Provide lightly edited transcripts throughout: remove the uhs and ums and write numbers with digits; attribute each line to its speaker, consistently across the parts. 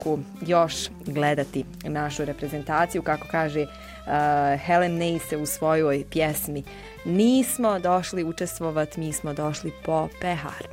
Speaker 1: još gledati našu reprezentaciju, kako kaže Helen Neise u svojoj pjesmi. Nismo došli učestvovati, mi smo došli po pehar.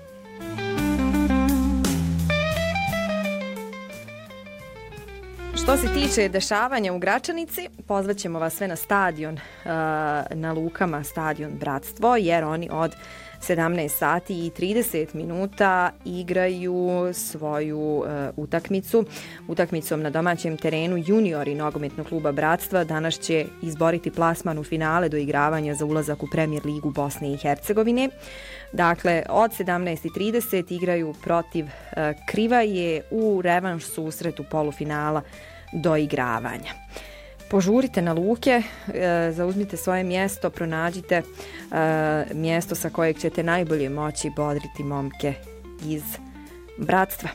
Speaker 1: Što se tiče dešavanja u Gračanici, pozvaćemo vas sve na stadion na Lukama, stadion Bratstvo, jer oni od 17 sati i 30 minuta igraju svoju utakmicu. Utakmicom na domaćem terenu juniori nogometnog kluba Bratstva danas će izboriti plasman u finale do igravanja za ulazak u Premier ligu Bosne i Hercegovine. Dakle, od 17:30 igraju protiv Krivaje u revanš susretu polufinala do igravanja. Požurite na luke, zauzmite svoje mjesto, pronađite mjesto sa kojeg ćete najbolje moći bodriti momke iz Bratstva.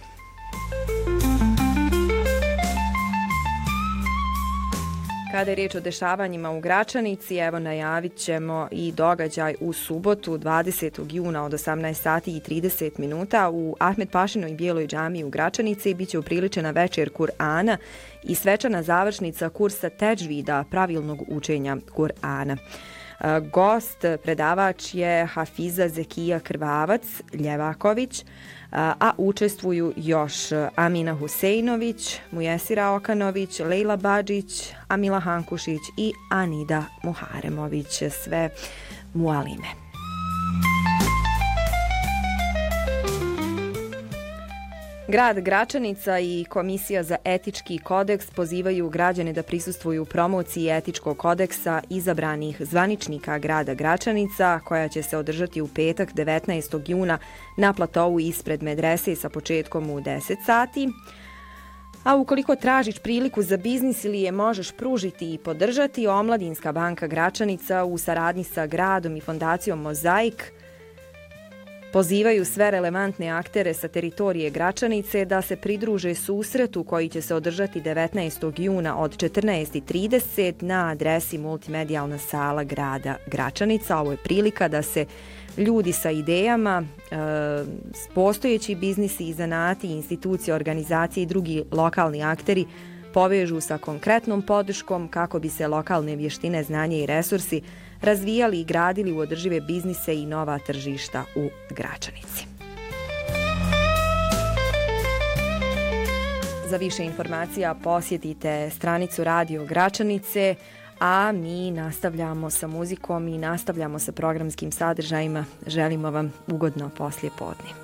Speaker 1: Kada je riječ o dešavanjima u Gračanici, evo najavit ćemo i događaj u subotu 20. juna od 18 sati i 30 minuta u Ahmed Pašinoj Bijeloj džamiji u Gračanici biće upriličena večer Kur'ana i svečana završnica kursa Teđvida, pravilnog učenja Kur'ana. Gost, predavač je Hafiza Zekija Krvavac Ljevaković, a učestvuju još Amina Husejnović, Mujesira Okanović, Lejla Badžić, Amila Hankušić i Anida Muharemović, sve mualime. Grad Gračanica i Komisija za etički kodeks pozivaju građane da prisustvuju promociji etičkog kodeksa izabranih zvaničnika grada Gračanica, koja će se održati u petak 19. juna na platovu ispred medrese sa početkom u 10 sati. A ukoliko tražiš priliku za biznis ili je možeš pružiti i podržati, Omladinska banka Gračanica u saradnji sa gradom i fondacijom Mozaik pozivaju sve relevantne aktere sa teritorije Gračanice da se pridruže susretu koji će se održati 19. juna od 14:30 na adresi Multimedijalna sala grada Gračanica. Ovo je prilika da se ljudi sa idejama, postojeći biznisi i zanati, institucije, organizacije i drugi lokalni akteri povežu sa konkretnom podrškom kako bi se lokalne vještine, znanje i resursi razvijali i gradili u održive biznise i nova tržišta u Gračanici. Za više informacija posjetite stranicu Radio Gračanice, a mi nastavljamo sa muzikom i nastavljamo sa programskim sadržajima. Želimo vam ugodno poslijepodne.